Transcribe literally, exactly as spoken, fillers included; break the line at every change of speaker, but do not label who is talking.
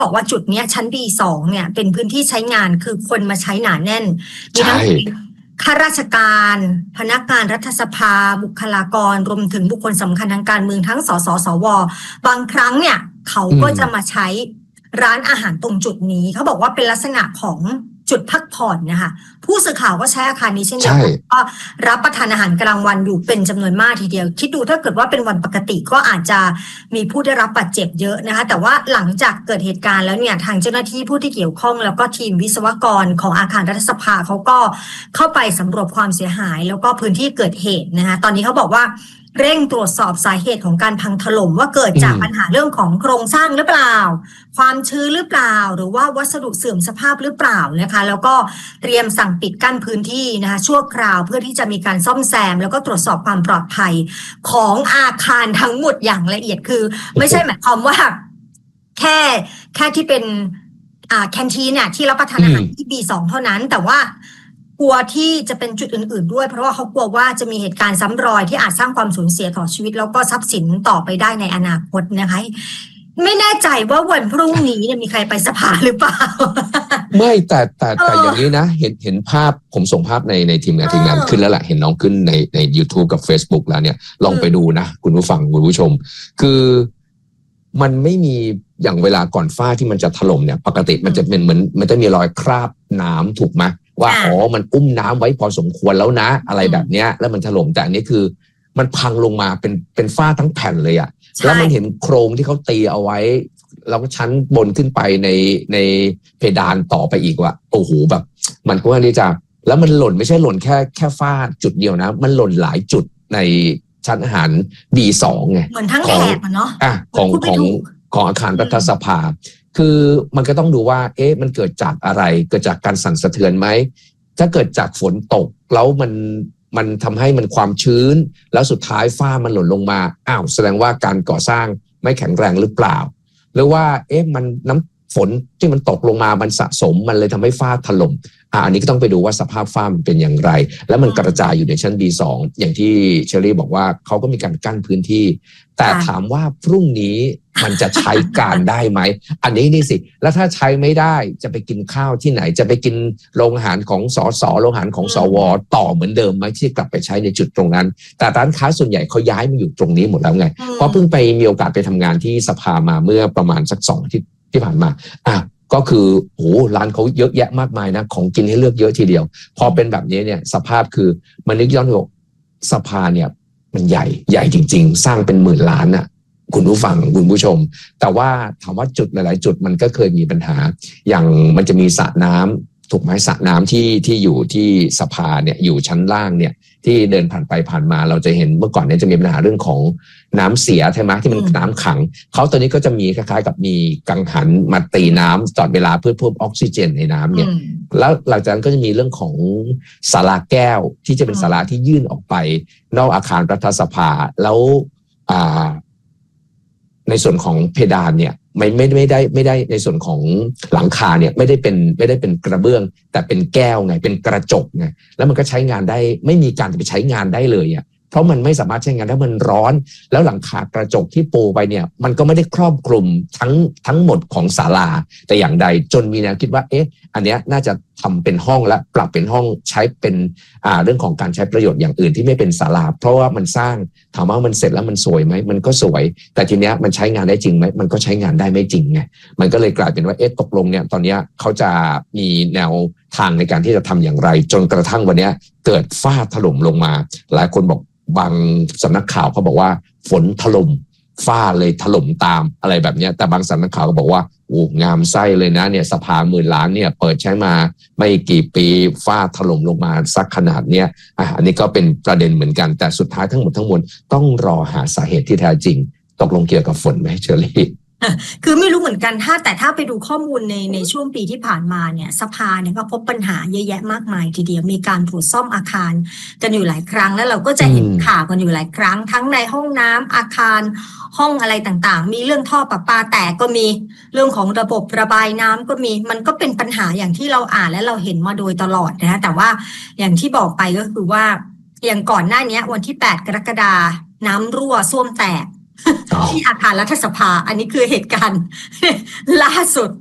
บอกว่าจุดเนี้ยชั้น บี สอง เนี่ยเป็นพื้นที่ใช้งานคือคนมาใช้หนาแน่นมีทั้งข้าราชการพนักงานรัฐสภาบุคลากรรวมถึงบุคคลสำคัญทางการเมืองทั้งสสสวบางครั้งเนี่ยเขาก็จะมาใช้ร้านอาหารตรงจุดนี้เขาบอกว่าเป็นลักษณะของจุดพักผ่อนนะคะผู้สื่อข่าวก็ใช้อาคารนี้เช่นเดียวกันก็รับประทานอาหารกลางวันอยู่เป็นจำนวนมากทีเดียวคิดดูถ้าเกิดว่าเป็นวันปกติก็อาจจะมีผู้ได้รับบาดเจ็บเยอะนะคะแต่ว่าหลังจากเกิดเหตุการณ์แล้วเนี่ยทางเจ้าหน้าที่ผู้ที่เกี่ยวข้องแล้วก็ทีมวิศวกรของอาคารรัฐสภาเขาก็เข้าไปสำรวจความเสียหายแล้วก็พื้นที่เกิดเหตุนะคะตอนนี้เขาบอกว่าเร่งตรวจสอบสาเหตุของการพังถล่มว่าเกิดจากปัญหาเรื่องของโครงสร้างหรือเปล่าความชื้นหรือเปล่าหรือว่าวัสดุเสื่อมสภาพหรือเปล่านะคะแล้วก็เตรียมสั่งปิดกั้นพื้นที่นะคะชั่วคราวเพื่อที่จะมีการซ่อมแซมแล้วก็ตรวจสอบความปลอดภัยของอาคารทั้งหมดอย่างละเอียดคือไม่ใช่หมายความว่าแค่แค่ที่เป็นอ่าแคนทีนเนี่ยที่รับประทานอาหารที่ บี สอง เท่านั้นแต่ว่ากลัวที่จะเป็นจุดอื่นๆด้วยเพราะว่าเขากลัวว่าจะมีเหตุการณ์ซ้ำรอยที่อาจสร้างความสูญเสียต่อชีวิตแล้วก็ทรัพย์สินต่อไปได้ในอนาคตนะคะไม่แน่ใจว่าวันพรุ่งนี้เนี่ยมีใครไปสภาหรือเปล่า
ไม่แต่แต่แต่อย่างนี้นะเห็นเห็นภาพผมส่งภาพในในทีมงานทีมงานขึ้นแล้วแหละเห็นน้องขึ้นในใน YouTube กับ Facebook แล้วเนี่ยลองไปดูนะคุณผู้ฟังคุณผู้ชมคือมันไม่มีอย่างเวลาก่อนฟ้าที่มันจะถล่มเนี่ยปกติมันจะเป็นเหมือนมันจะมีรอยคราบน้ำถูกไหมว่าอ๋อมันอุ้มน้ำไว้พอสมควรแล้วนะอะไรแบบเนี้ยแล้วมันถล่มแต่อันนี้คือมันพังลงมาเป็นเป็นฝ้าทั้งแผ่นเลยอ่ะแล้วมันเห็นโครงที่เขาตีเอาไว้แล้วก็ชั้นบนขึ้นไปในในเพดานต่อไปอีกว่าโอ้โหแบบมันก็ว่านี่จะแล้วมันหล่นไม่ใช่หล่นแค่แค่ฝ้าจุดเดียวนะมันหล่นหลายจุดในชั้นอาหาร บี สอง ไง
เหมือนทั้งแถบอ่ะเนาะ
อ่ะของของของอาคารรัฐสภาคือมันก็ต้องดูว่าเอ๊ะมันเกิดจากอะไรเกิดจากการสั่นสะเทือนไหมถ้าเกิดจากฝนตกแล้วมันมันทำให้มันความชื้นแล้วสุดท้ายฝ้ามันหล่นลงมาอ้าวแสดงว่าการก่อสร้างไม่แข็งแรงหรือเปล่าหรือว่าเอ๊ะมันน้ำฝนที่มันตกลงมามันสะสมมันเลยทำให้ฝ้าถล่มอ่าอันนี้ก็ต้องไปดูว่าสภาพฝ้ามันเป็นอย่างไรแล้วมันกระจายอยู่ในชั้น บี สอง อย่างที่เชอรี่บอกว่าเขาก็มีการกั้นพื้นที่แต่ถามว่าพรุ่งนี้มันจะใช้การได้ไหมอันนี้นี่สิแล้วถ้าใช้ไม่ได้จะไปกินข้าวที่ไหนจะไปกินโรงอาหารของสสโรงอาหารของสวต่อเหมือนเดิมไหมที่กลับไปใช้ในจุดตรงนั้นแต่ร้านค้าส่วนใหญ่เขาย้ายมาอยู่ตรงนี้หมดแล้วไงเพราะเพิ่งไปมีโอกาสไปทำงานที่สภามาเมื่อประมาณสักสองอาทิตย์ที่ผ่านมาอ่ะก็คือโอ้ร้านเขาเยอะแยะมากมายนะของกินให้เลือกเยอะทีเดียวพอเป็นแบบนี้เนี่ยสภาพคือมันนึกย้อนว่าสภาเนี่ยมันใหญ่ใหญ่จริงๆสร้างเป็นหมื่นล้านน่ะคุณผู้ฟังคุณผู้ชมแต่ว่าถามว่าจุดหลายๆจุดมันก็เคยมีปัญหาอย่างมันจะมีสระน้ำถูกไหมสระน้ำที่ที่อยู่ที่สภาเนี่ยอยู่ชั้นล่างเนี่ยที่เดินผ่านไปผ่านมาเราจะเห็นเมื่อก่อนเนี่ยจะมีปัญหาเรื่องของน้ำเสียใช่ไหมที่มันน้ำขังเขาตอนนี้ก็จะมีคล้ายๆกับมีกังหันมาตีน้ำตลอดเวลาเพื่อเพิ่มออกซิเจนในน้ำเนี่ยแล้วหลังจากนั้นก็จะมีเรื่องของศาลาแก้วที่จะเป็นศาลาที่ยื่นออกไปนอกอาคารรัฐสภาแล้วอ่าในส่วนของเพดานเนี่ยไม่ไม่ไม่ได้ไม่ได้ในส่วนของหลังคาเนี่ยไม่ได้เป็นไม่ได้เป็นกระเบื้องแต่เป็นแก้วไงเป็นกระจกไงแล้วมันก็ใช้งานได้ไม่มีการไปใช้งานได้เลยอ่ะเพราะมันไม่สามารถใช้งานได้มันร้อนแล้วหลังคากระจกที่ปูไปเนี่ยมันก็ไม่ได้ครอบคลุมทั้งทั้งหมดของศาลาแต่อย่างใดจนมีแนวคิดว่าเอ๊ะอันเนี้ยน่าจะทำเป็นห้องและปรับเป็นห้องใช้เป็นอ่าเรื่องของการใช้ประโยชน์อย่างอื่นที่ไม่เป็นศาลาเพราะว่ามันสร้างถามว่ามันเสร็จแล้วมันสวยไหมมันก็สวยแต่ทีเนี้ยมันใช้งานได้จริงไหมมันก็ใช้งานได้ไม่จริงไงมันก็เลยกลายเป็นว่าเอ๊ะตกลงเนี่ยตอนนี้เขาจะมีแนวทางในการที่จะทำอย่างไรจนกระทั่งวันนี้เกิดฟ้าถล่มลงมาหลายคนบอกบางสำนักข่าวเขาบอกว่าฝนถล่มฟ้าเลยถล่มตามอะไรแบบนี้แต่บางสำนักข่าวก็บอกว่าโอ้งามไส้เลยนะเนี่ยสภาหมื่นล้านเนี่ยเปิดใช้มาไม่กี่ปีฟ้าถล่มลงมาสักขนาดเนี้ยอ่ะอันนี้ก็เป็นประเด็นเหมือนกันแต่สุดท้ายทั้งหมดทั้งมวลต้องรอหาสาเหตุที่แท้จริงตกลงเกี่ยวกับฝนไหมเชอรี่
คือไม่รู้เหมือนกันถ้าแต่ถ้าไปดูข้อมูลในในช่วงปีที่ผ่านมาเนี่ยสภาเนี่ยก็พบปัญหาเยอะแยะมากมายทีเดียวมีการตรวจซ่อมอาคารกันอยู่หลายครั้งแล้วเราก็จะเห็นข่าวกันอยู่หลายครั้งทั้งในห้องน้ำอาคารห้องอะไรต่างๆมีเรื่องท่อประปาแตกก็มีเรื่องของระบบระบายน้ำก็มีมันก็เป็นปัญหาอย่างที่เราอ่านและเราเห็นมาโดยตลอดนะแต่ว่าอย่างที่บอกไปก็คือว่าอย่างก่อนหน้านี้วันที่แปดกรกฎาคมน้ำรั่วส้วมแตกที่อาคารรัฐสภาอันนี้คือเหตุการณ์ ล่าสุด